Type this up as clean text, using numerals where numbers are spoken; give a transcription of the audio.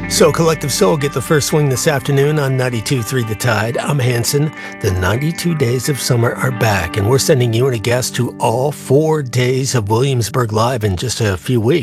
So, Collective Soul get the first swing this afternoon on 92.3 The Tide. I'm Hanson. The 92 Days of Summer are back, and we're sending you and a guest to all 4 days of Williamsburg Live in just a few weeks.